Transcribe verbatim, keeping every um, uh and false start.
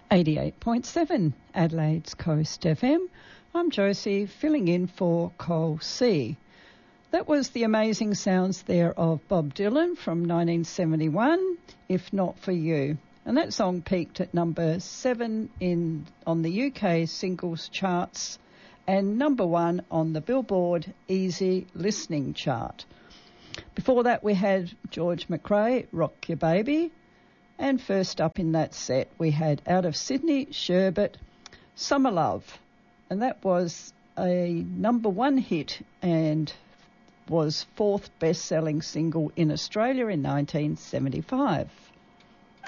eighty-eight point seven Adelaide's Coast F M. I'm Josie, filling in for Cole C. That was the amazing sounds there of Bob Dylan from nineteen seventy-one, If Not For You. And that song peaked at number seven in on the U K singles charts and number one on the Billboard Easy Listening chart. Before that we had George McRae, Rock Your Baby. And first up in that set, we had out of Sydney, Sherbet, Summer Love. And that was a number one hit and was fourth best-selling single in Australia in nineteen seventy-five.